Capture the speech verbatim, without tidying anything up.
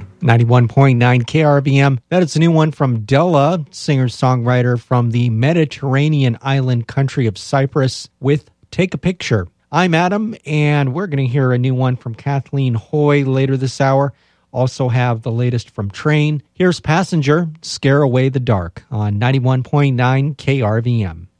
ninety-one point nine K R V M. That is a new one from Della, singer-songwriter from the Mediterranean island country of Cyprus, with Take a Picture. I'm Adam, and we're going to hear a new one from Kathleen Hoy later this hour. Also have the latest from Train. Here's Passenger, Scare Away the Dark on ninety-one point nine K R V M.